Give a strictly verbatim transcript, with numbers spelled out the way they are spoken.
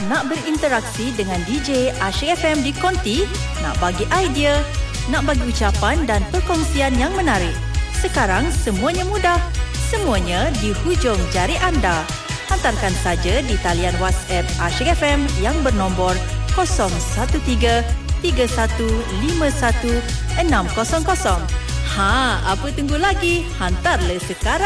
nak berinteraksi dengan D J Asyik F M di Konti? Nak bagi idea? Nak bagi ucapan dan perkongsian yang menarik? Sekarang semuanya mudah. Semuanya di hujung jari anda. Hantarkan saja di talian WhatsApp Asyik F M yang bernombor kosong satu tiga tiga satu lima satu enam kosong kosong. Ha, apa tunggu lagi? Hantarlah sekarang.